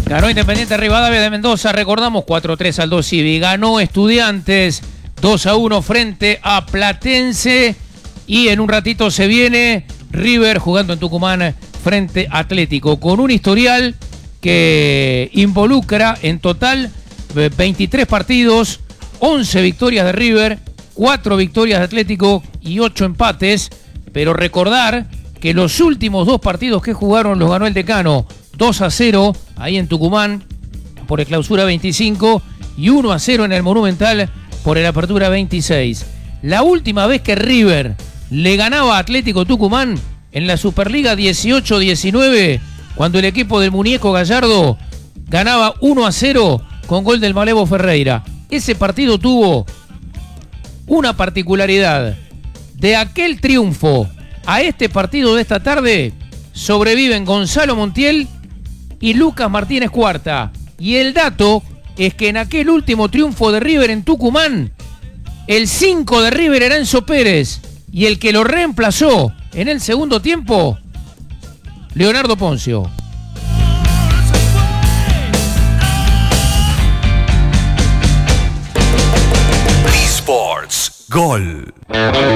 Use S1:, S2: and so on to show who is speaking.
S1: Ganó Independiente Rivadavia de Mendoza, recordamos 4-3 Aldo Civi. Ganó Estudiantes 2-1 frente a Platense. Y en un ratito se viene River jugando en Tucumán frente a Atlético, con un historial que involucra en total 23 partidos, 11 victorias de River, 4 victorias de Atlético y 8 empates. Pero recordar que los últimos 2 partidos que jugaron los ganó el Decano 2-0 ahí en Tucumán por el Clausura 25 y 1-0 en el Monumental por el Apertura 26. La última vez que River le ganaba a Atlético Tucumán en la Superliga 18-19, cuando el equipo del Muñeco Gallardo ganaba 1-0 con gol del Malevo Ferreira. Ese partido tuvo una particularidad. De aquel triunfo a este partido de esta tarde sobreviven Gonzalo Montiel y Lucas Martínez Cuarta. Y el dato es que en aquel último triunfo de River en Tucumán, el 5 de River era Enzo Pérez y el que lo reemplazó en el segundo tiempo, Leonardo Poncio.
S2: Sports Gol.